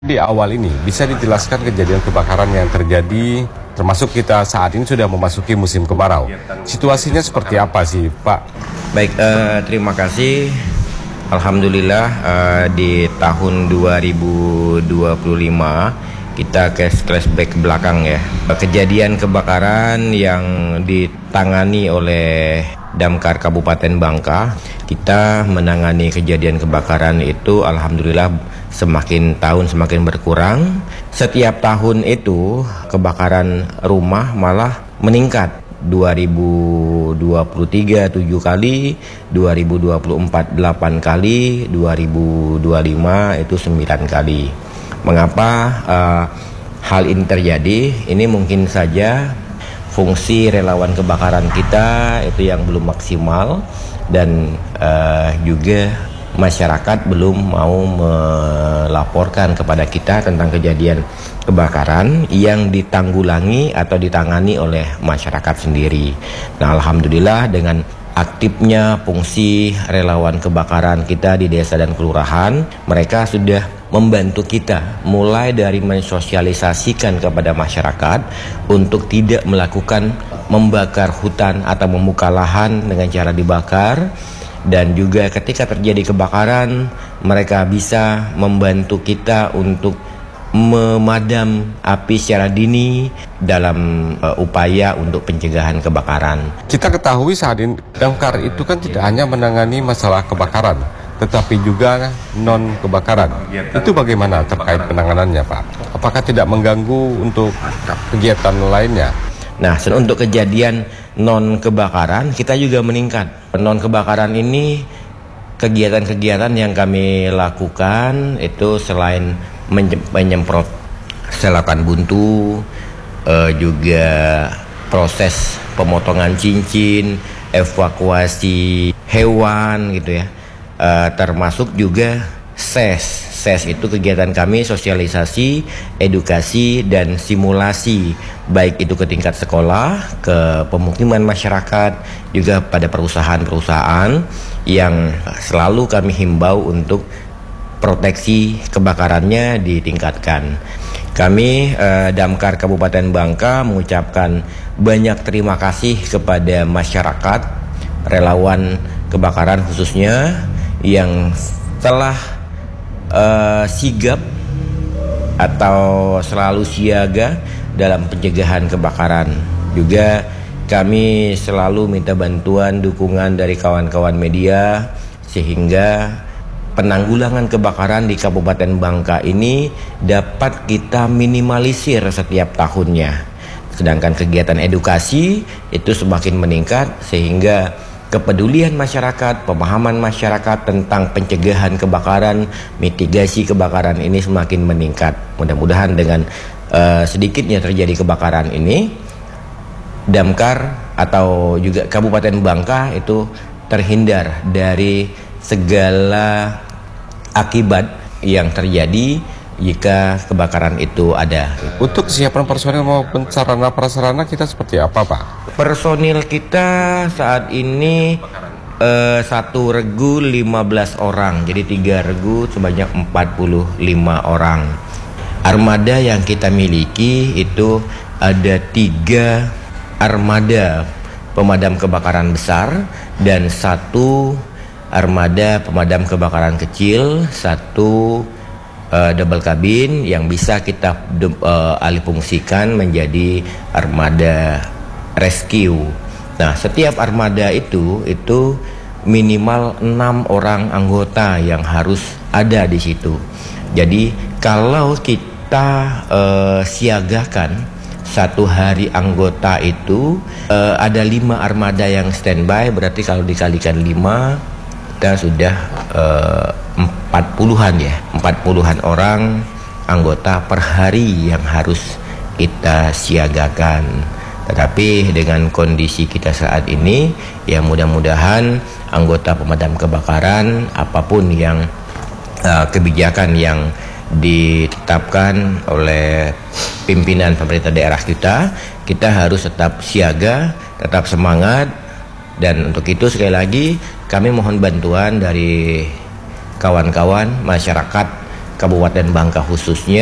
Di awal ini, bisa dijelaskan kejadian kebakaran yang terjadi, termasuk kita saat ini sudah memasuki musim kemarau. Situasinya seperti apa sih, Pak? Baik, terima kasih. Alhamdulillah di tahun 2025 kita flashback ke belakang ya. Kejadian kebakaran yang ditangani oleh Damkar Kabupaten Bangka, kita menangani kejadian kebakaran itu alhamdulillah semakin tahun semakin berkurang. Setiap tahun itu kebakaran rumah malah meningkat. 2023 7 kali, 2024 8 kali, 2025 itu 9 kali. Mengapa hal ini terjadi? Ini mungkin saja fungsi relawan kebakaran kita itu yang belum maksimal, dan juga masyarakat belum mau melaporkan kepada kita tentang kejadian kebakaran yang ditanggulangi atau ditangani oleh masyarakat sendiri. Nah, alhamdulillah dengan aktifnya fungsi relawan kebakaran kita di desa dan kelurahan, mereka sudah membantu kita mulai dari mensosialisasikan kepada masyarakat untuk tidak melakukan membakar hutan atau membuka lahan dengan cara dibakar, dan juga ketika terjadi kebakaran mereka bisa membantu kita untuk memadam api secara dini dalam upaya untuk pencegahan kebakaran. Kita ketahui saat ini Damkar itu kan tidak hanya menangani masalah kebakaran, tetapi juga non kebakaran. Itu bagaimana terkait penanganannya, Pak? Apakah tidak mengganggu untuk kegiatan lainnya? Nah, untuk kejadian non kebakaran kita juga meningkat. Non kebakaran ini kegiatan-kegiatan yang kami lakukan itu selain menyemprot selokan buntu, juga proses pemotongan cincin, evakuasi hewan gitu ya, termasuk juga SES itu kegiatan kami sosialisasi, edukasi, dan simulasi, baik itu ke tingkat sekolah, ke pemukiman masyarakat, juga pada perusahaan-perusahaan yang selalu kami himbau untuk proteksi kebakarannya ditingkatkan. Kami Damkar Kabupaten Bangka mengucapkan banyak terima kasih kepada masyarakat, relawan kebakaran khususnya, yang telah sigap atau selalu siaga dalam pencegahan kebakaran. Juga kami selalu minta bantuan dukungan dari kawan-kawan media sehingga penanggulangan kebakaran di Kabupaten Bangka ini dapat kita minimalisir setiap tahunnya. Sedangkan kegiatan edukasi itu semakin meningkat sehingga kepedulian masyarakat, pemahaman masyarakat tentang pencegahan kebakaran, mitigasi kebakaran ini semakin meningkat. Mudah-mudahan dengan sedikitnya terjadi kebakaran ini, Damkar atau juga Kabupaten Bangka itu terhindar dari segala akibat yang terjadi jika kebakaran itu ada. Untuk kesiapan personil maupun sarana prasarana kita seperti apa, Pak? Personil kita saat ini satu regu 15 orang, jadi 3 regu sebanyak 45 orang. Armada yang kita miliki itu ada 3 armada pemadam kebakaran besar dan 1 armada pemadam kebakaran kecil, 1 double kabin yang bisa kita alihfungsikan menjadi armada rescue. Nah, setiap armada itu minimal 6 orang anggota yang harus ada di situ. Jadi kalau kita siagakan 1 hari anggota itu ada 5 armada yang standby, berarti kalau dikalikan 5 kita sudah 40-an orang anggota per hari yang harus kita siagakan. Tetapi dengan kondisi kita saat ini, ya mudah-mudahan anggota pemadam kebakaran, apapun yang kebijakan yang ditetapkan oleh pimpinan pemerintah daerah kita harus tetap siaga, tetap semangat. Dan untuk itu sekali lagi kami mohon bantuan dari kawan-kawan masyarakat Kabupaten Bangka khususnya